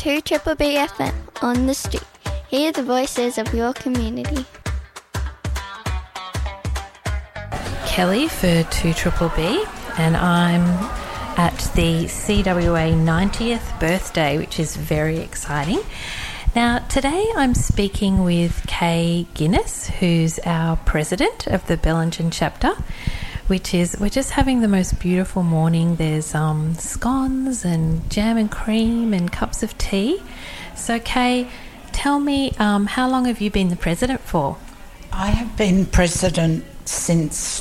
2 Triple B FM on the street. Hear the voices of your community. Kelly for 2 Triple B, and I'm at the CWA 90th birthday, which is very exciting. Now, today I'm speaking with Kay Guinness, who's our president of the Bellingen chapter, we're just having the most beautiful morning. There's scones and jam and cream and cups of tea. So, Kay, tell me, how long have you been the president for? I have been president since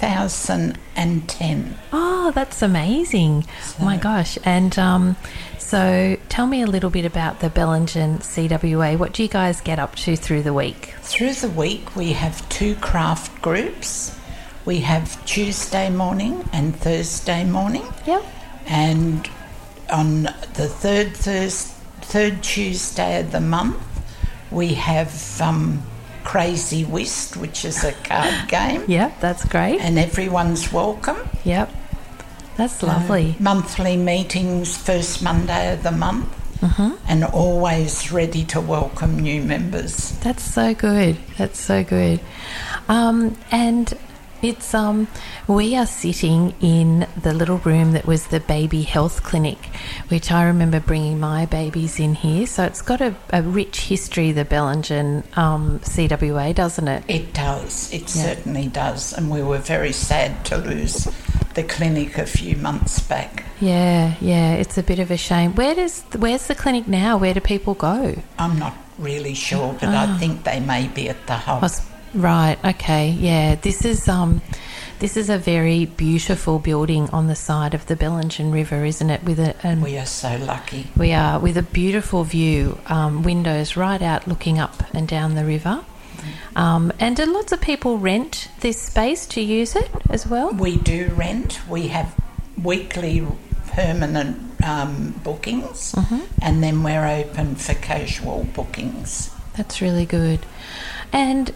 2010. Oh, that's amazing. Oh my gosh. And so tell me a little bit about the Bellingen CWA. What do you guys get up to through the week? Through the week we have 2 craft groups. We have Tuesday morning and Thursday morning. Yep. And on the third Tuesday of the month we have Crazy Whist, which is a card game. Yep, that's great. And everyone's welcome. Yep, that's lovely. Monthly meetings, first Monday of the month, and always ready to welcome new members. That's so good. That's so good. And it's we are sitting in the little room that was the baby health clinic, which I remember bringing my babies in here. So it's got a rich history, the Bellingen CWA, doesn't it? It does. It certainly does. And we were very sad to lose the clinic a few months back. Yeah, it's a bit of a shame. Where's the clinic now? Where do people go? I'm not really sure, but I think they may be at the hub. Right, okay, yeah. This is a very beautiful building on the side of the Bellingen River, isn't it? We are so lucky. We are, with a beautiful view, windows right out looking up and down the river. And do lots of people rent this space to use it as well? We do rent. We have weekly permanent bookings, and then we're open for casual bookings. That's really good. And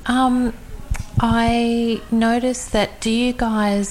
I noticed that, do you guys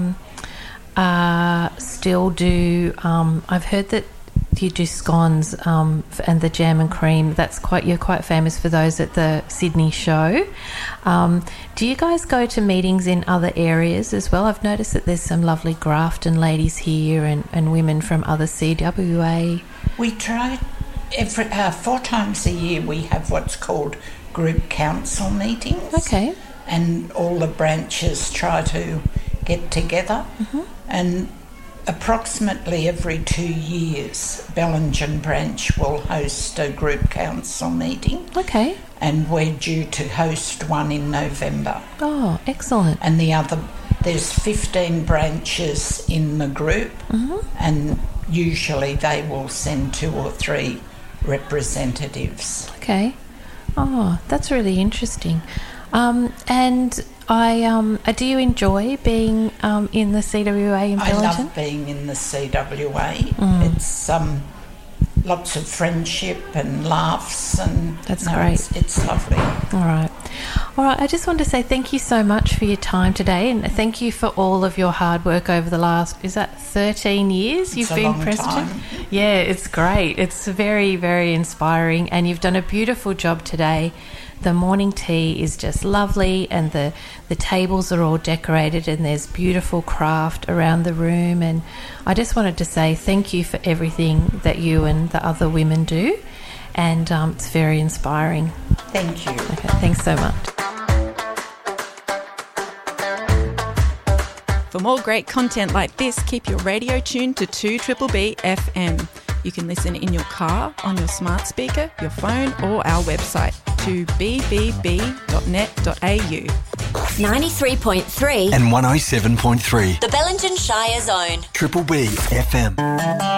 still do, I've heard that you do scones and the jam and cream. You're quite famous for those at the Sydney show. Do you guys go to meetings in other areas as well? I've noticed that there's some lovely Grafton ladies here and women from other CWA. We try 4 times a year. We have what's called group council meetings. Okay. And all the branches try to get together. And approximately every 2 years, Bellingen branch will host a group council meeting. Okay. And we're due to host one in November. Oh, excellent. And there's 15 branches in the group, and usually they will send 2 or 3 representatives. Okay. Oh, that's really interesting. And do you enjoy being in the CWA in Bellingen? I love being in the CWA. It's lots of friendship and laughs, and that's great. It's lovely. All right. I just want to say thank you so much for your time today, and thank you for all of your hard work over the last, is that 13 years you've been president? Time. Yeah, it's great. It's very, very inspiring, and you've done a beautiful job today. The morning tea is just lovely, and the tables are all decorated, and there's beautiful craft around the room. And I just wanted to say thank you for everything that you and the other women do, and it's very inspiring. Thank you. Okay, thanks so much. For more great content like this, keep your radio tuned to 2 Triple B FM. You can listen in your car, on your smart speaker, your phone, or our website, 2bbb.net.au. 93.3 and 107.3. The Bellingen Shire Zone. Triple B FM.